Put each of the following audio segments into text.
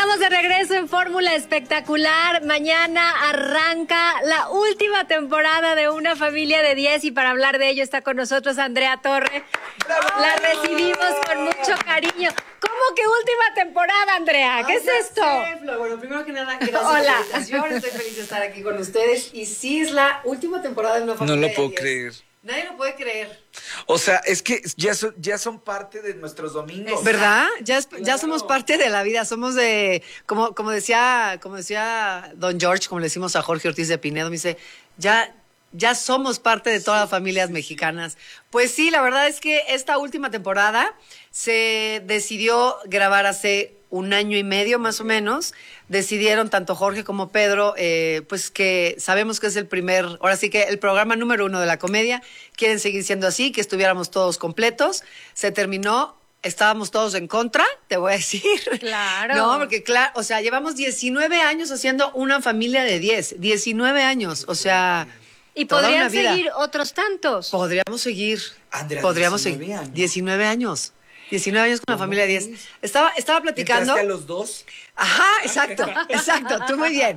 Estamos de regreso en Fórmula Espectacular. Mañana arranca la última temporada de Una Familia de 10 y para hablar de ello está con nosotros Andrea Torre. ¡Bravo! La recibimos con mucho cariño. ¿Cómo que última temporada, Andrea? ¿Qué es esto? Bueno, primero que nada, gracias por la invitación. Estoy feliz de estar aquí con ustedes. Y sí, es la última temporada de Una Familia de 10. No lo puedo creer. Nadie lo puede creer. O sea, es que ya son parte de nuestros domingos. ¿Verdad? Ya somos parte de la vida. Somos de, como decía Don George, como le decimos a Jorge Ortiz de Pinedo, me dice, ya somos parte de todas las familias mexicanas. Pues sí, la verdad es que esta última temporada se decidió grabar hace 1 año y medio más o menos. Decidieron tanto Jorge como Pedro, pues que sabemos que es ahora sí que el programa número 1 de la comedia. Quieren seguir siendo así, que estuviéramos todos completos. Se terminó, estábamos todos en contra, te voy a decir. Claro. No, porque o sea, llevamos 19 años haciendo Una Familia de 10. 19 años, o sea... Y podrían seguir otros tantos. Podríamos seguir. Andrea, podríamos seguir. 19 años. 19 años con la familia de 10. Estaba platicando. ¿Entraste a los 2? Ajá, exacto. Tú muy bien.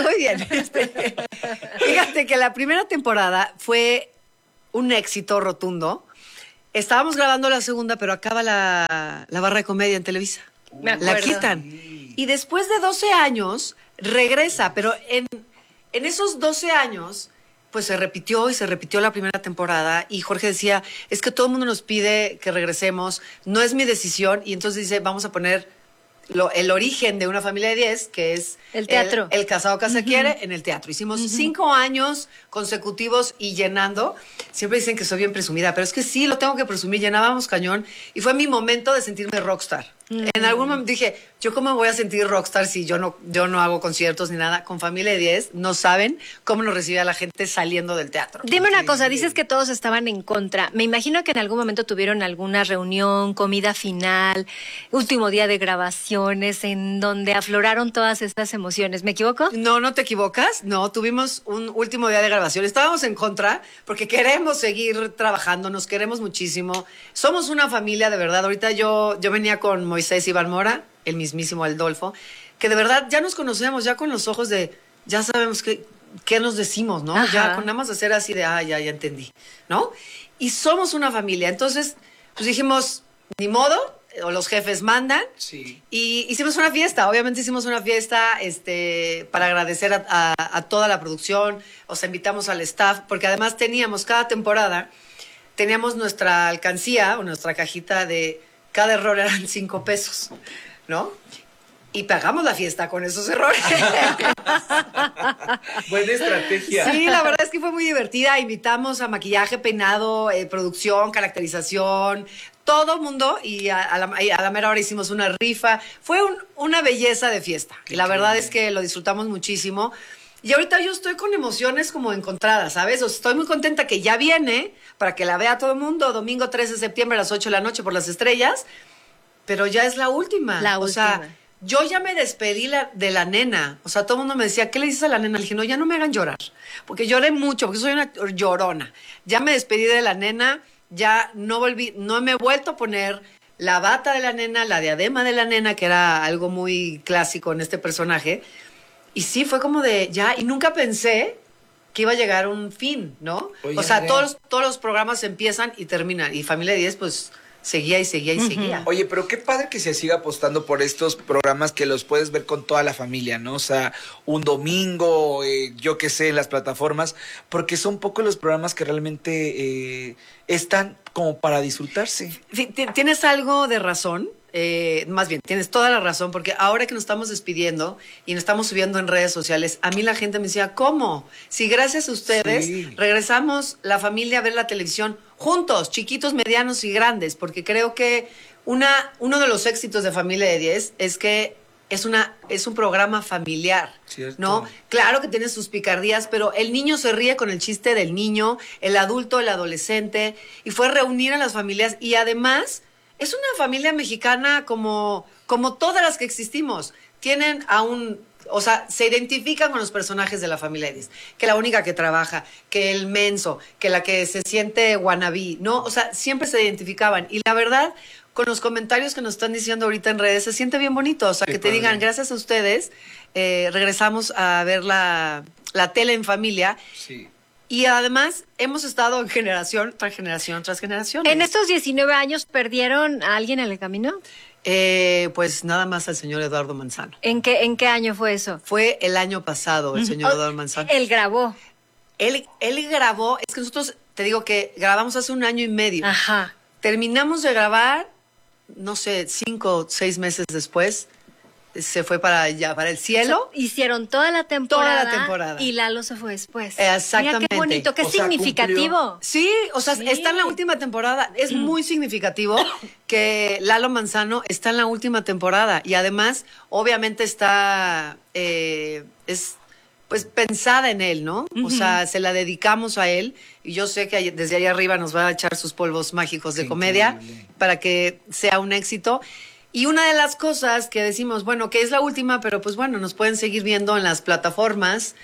Fíjate que la primera temporada fue un éxito rotundo. Estábamos grabando la segunda, pero acaba la barra de comedia en Televisa. Me acuerdo. La quitan. Y después de 12 años, regresa. Pero en esos 12 años... pues se repitió la primera temporada y Jorge decía, es que todo el mundo nos pide que regresemos, no es mi decisión, y entonces dice, vamos a poner el origen de Una Familia de 10, que es el teatro. El casado casa quiere, en el teatro. Hicimos 5 años consecutivos y llenando. Siempre dicen que soy bien presumida, pero es que sí, lo tengo que presumir, llenábamos cañón y fue mi momento de sentirme rockstar. En algún momento dije, ¿yo cómo me voy a sentir rockstar si yo no hago conciertos ni nada? Con Familia de 10 no saben cómo nos recibía la gente saliendo del teatro. Dime una cosa, dices que todos estaban en contra. Me imagino que en algún momento tuvieron alguna reunión, comida final, último día de grabaciones, en donde afloraron todas estas emociones. ¿Me equivoco? No te equivocas. No, tuvimos un último día de grabación. Estábamos en contra porque queremos seguir trabajando, nos queremos muchísimo. Somos una familia, de verdad. Ahorita yo venía con Moisés Iván Mora, el mismísimo Aldolfo, que de verdad ya nos conocemos, ya con los ojos de, ya sabemos qué nos decimos, ¿no? Ajá. Ya con nada más hacer así de, ya entendí, ¿no? Y somos una familia. Entonces, pues dijimos, ni modo, o los jefes mandan. Sí. Y hicimos una fiesta, obviamente hicimos una fiesta para agradecer a toda la producción, o sea, invitamos al staff, porque además cada temporada, teníamos nuestra alcancía o nuestra cajita de, cada error eran 5 pesos, ¿no? Y pagamos la fiesta con esos errores. Buena estrategia. Sí, la verdad es que fue muy divertida. Invitamos a maquillaje, peinado, producción, caracterización, todo mundo, y a la mera hora hicimos una rifa. Fue una belleza de fiesta. Y la verdad es que lo disfrutamos muchísimo. Y ahorita yo estoy con emociones como encontradas, ¿sabes? O sea, estoy muy contenta que ya viene para que la vea todo el mundo. Domingo 13 de septiembre a las 8 de la noche por Las Estrellas. Pero ya es la última. O sea, yo ya me despedí de la nena. O sea, todo el mundo me decía, ¿qué le dices a la nena? Le dije, no, ya no me hagan llorar. Porque lloré mucho, porque soy una llorona. Ya me despedí de la nena, ya no me he vuelto a poner la bata de la nena, la diadema de la nena, que era algo muy clásico en este personaje. Y sí, fue como de ya, y nunca pensé que iba a llegar un fin, ¿no? Oye, o sea, Andrea, todos los programas empiezan y terminan. Y Familia de 10, pues, seguía y seguía y seguía. Oye, pero qué padre que se siga apostando por estos programas que los puedes ver con toda la familia, ¿no? O sea, un domingo, yo qué sé, en las plataformas, porque son pocos los programas que realmente están como para disfrutarse. Sí, tienes algo de razón. Más bien, tienes toda la razón, porque ahora que nos estamos despidiendo y nos estamos subiendo en redes sociales, a mí la gente me decía, ¿cómo? Si gracias a ustedes regresamos la familia a ver la televisión juntos, chiquitos, medianos y grandes, porque creo que uno de los éxitos de Familia de 10 es que es un programa familiar, Cierto. ¿no? Claro que tiene sus picardías, pero el niño se ríe con el chiste del niño, el adulto, el adolescente, y fue reunir a las familias, y además es una familia mexicana como todas las que existimos. Tienen o sea, se identifican con los personajes de la familia Edis. Que la única que trabaja, que el menso, que la que se siente wannabe, ¿no? O sea, siempre se identificaban. Y la verdad, con los comentarios que nos están diciendo ahorita en redes, se siente bien bonito. O sea, Qué que te padre. digan, gracias a ustedes, regresamos a ver la tele en familia. Sí. Y además hemos estado en generación tras generación tras generación. En estos 19 años, ¿perdieron a alguien en el camino? Pues nada más al señor Eduardo Manzano. ¿En qué año fue eso? Fue el año pasado el señor Eduardo Manzano. Él grabó. Él grabó, es que nosotros, te digo que grabamos hace 1 año y medio. Ajá. Terminamos de grabar, no sé, 5 o 6 meses después, se fue para allá, para el cielo. Hicieron toda la temporada. Toda la temporada. Y Lalo se fue después. Exactamente. Mira qué bonito, qué O sea, significativo. cumplió. Sí, o sea, Sí. está en la última temporada. Es muy significativo que Lalo Manzano está en la última temporada. Y además, obviamente está, es pues pensada en él, ¿no? O sea, se la dedicamos a él. Y yo sé que desde ahí arriba nos va a echar sus polvos mágicos de Qué comedia increíble. para que sea un éxito. Y una de las cosas que decimos, bueno, que es la última, pero pues bueno, nos pueden seguir viendo en las plataformas,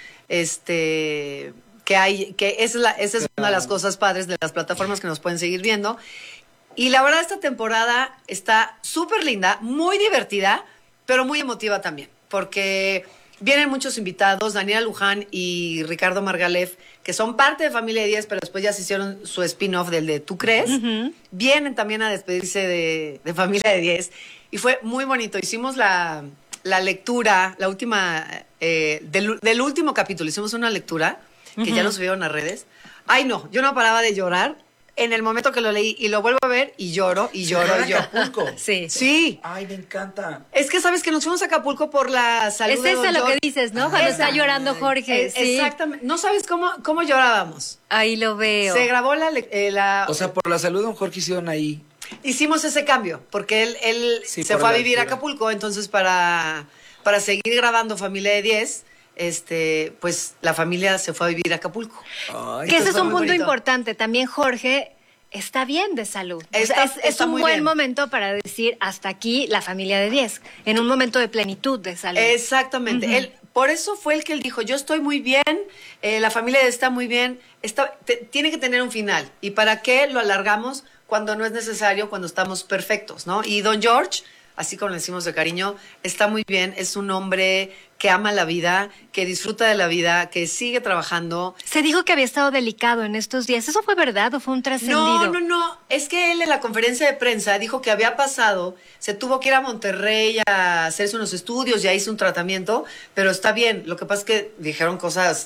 que hay, que esa es una de las cosas padres de las plataformas que nos pueden seguir viendo. Y la verdad, esta temporada está súper linda, muy divertida, pero muy emotiva también, porque vienen muchos invitados, Daniela Luján y Ricardo Margalef, que son parte de Familia de 10, pero después ya se hicieron su spin-off del de ¿Tú crees? Vienen también a despedirse de Familia de 10 y fue muy bonito. Hicimos la lectura, la última, del último capítulo, hicimos una lectura que ya lo subieron a redes. Ay, no, yo no paraba de llorar en el momento que lo leí y lo vuelvo a ver y lloro y lloro y lloro. Acapulco. Sí. Sí. Ay, me encanta. Es que sabes que nos fuimos a Acapulco por la salud Es de eso Don lo que George. dices, ¿no? Cuando está llorando Jorge. Sí. Exactamente. No sabes cómo llorábamos. Ahí lo veo. Se grabó la O sea, por la salud de don Jorge hicieron ahí. hicimos ese cambio, porque él Sí, se por fue a la vivir a altura. Acapulco, entonces para seguir grabando Familia de 10, pues la familia se fue a vivir a Acapulco. Ay, Que ese es fue un muy punto bonito. importante. También Jorge está bien de salud. O sea, Está- es está un muy buen bien. momento para decir hasta aquí la familia de 10, en un momento de plenitud de salud. Exactamente. Él, por eso fue el que él dijo, yo estoy muy bien, la familia está muy bien, tiene que tener un final. ¿Y para qué lo alargamos cuando no es necesario, cuando estamos perfectos, ¿no? Y don George, así como le decimos de cariño, está muy bien, es un hombre que ama la vida, que disfruta de la vida, que sigue trabajando. Se dijo que había estado delicado en estos días. ¿Eso fue verdad o fue un trascendido? No. Es que él en la conferencia de prensa dijo que había pasado, se tuvo que ir a Monterrey a hacerse unos estudios, ya hizo un tratamiento, pero está bien. Lo que pasa es que dijeron cosas,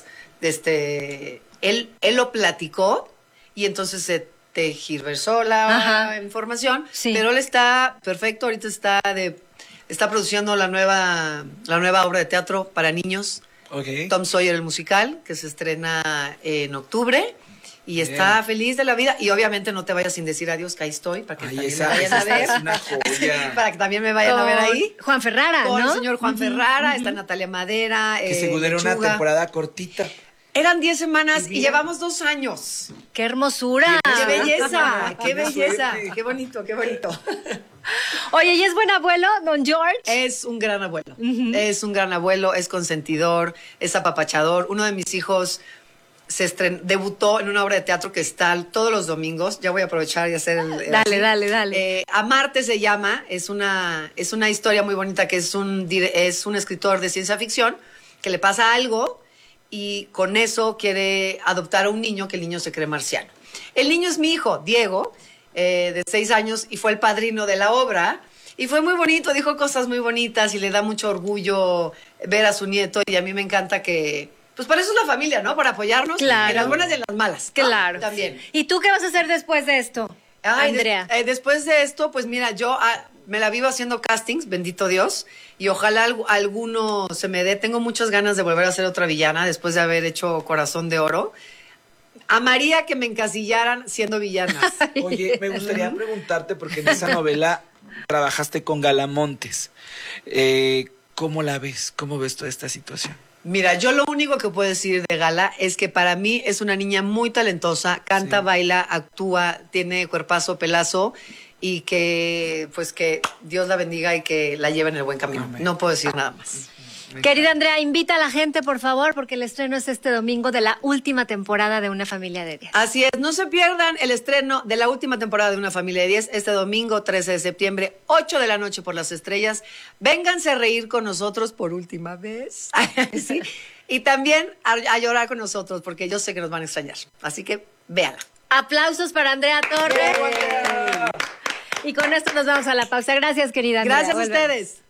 él lo platicó y entonces se tergiversó la Ajá. información, Sí. pero él está perfecto, ahorita está produciendo la nueva obra de teatro para niños. Ok. Tom Sawyer el musical, que se estrena en octubre y Bien. está feliz de la vida y obviamente no te vayas sin decir adiós, que ahí estoy, para que Ay, también esa me vayan a ver. es una joya. Para que también me vayan a ver ahí. Juan Ferrara, Con ¿no? el señor Juan Ferrara, está Natalia Madera. Que según era una Lechuga. temporada cortita. Eran 10 semanas y Bien. llevamos 2 años. ¡Qué hermosura! ¡Qué belleza! ¡Qué Buena belleza! suerte. ¡Qué bonito, qué bonito! Oye, ¿y es buen abuelo, don George? Es un gran abuelo. Es un gran abuelo, es consentidor, es apapachador. Uno de mis hijos debutó en una obra de teatro que está todos los domingos. Ya voy a aprovechar y hacer el... Dale. Amarte se llama. Es una historia muy bonita que es un escritor de ciencia ficción que le pasa algo y con eso quiere adoptar a un niño que el niño se cree marciano. El niño es mi hijo, Diego, de 6 años, y fue el padrino de la obra. Y fue muy bonito, dijo cosas muy bonitas y le da mucho orgullo ver a su nieto. Y a mí me encanta que, pues para eso es la familia, ¿no? Para apoyarnos Claro. en las buenas y en las malas. ¿no? Claro. También. ¿Y tú qué vas a hacer después de esto, Ay, Andrea? después de esto, pues mira, yo me la vivo haciendo castings, bendito Dios, y ojalá alguno se me dé. Tengo muchas ganas de volver a ser otra villana después de haber hecho Corazón de Oro. Amaría que me encasillaran siendo villanas. Oye, me gustaría preguntarte, porque en esa novela trabajaste con Galamontes. ¿Cómo la ves? ¿Cómo ves toda esta situación? Mira, yo lo único que puedo decir de Gala es que para mí es una niña muy talentosa, canta, Sí. baila, actúa, tiene cuerpazo, pelazo, y que pues que Dios la bendiga y que la lleve en el buen camino. Amén. No puedo decir nada más. Querida Andrea, invita a la gente, por favor, porque el estreno es este domingo de la última temporada de Una Familia de 10. Así es, no se pierdan el estreno de la última temporada de Una Familia de 10 este domingo 13 de septiembre, 8 de la noche por las estrellas. Vénganse a reír con nosotros por última vez. ¿Sí? Y también a llorar con nosotros, porque yo sé que nos van a extrañar. Así que véanla. Aplausos para Andrea Torre. Y con esto nos vamos a la pausa. Gracias, querida Andrea. Gracias a ustedes.